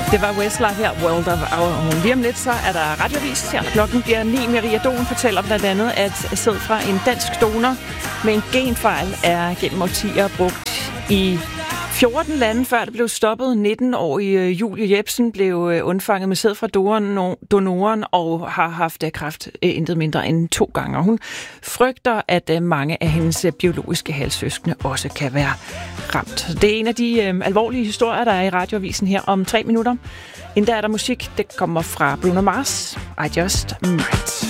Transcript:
Det var Westlife her, World of Our Own. Lige om lidt, så er der radiovis. Her klokken bliver 9. Maria Don fortæller blandt andet, at sæd fra en dansk donor med en genfejl er gennem årtier brugt i 14 lande, før det blev stoppet. 19-årige Julie Jebsen blev undfanget med sæd fra donoren og har haft kræft intet mindre end 2 gange. Hun frygter, at mange af hendes biologiske halvsøskende også kan være ramt. Det er en af de alvorlige historier, der er i radioavisen her om 3 minutter. Inden der er der musik, det kommer fra Bruno Mars. I Just Might.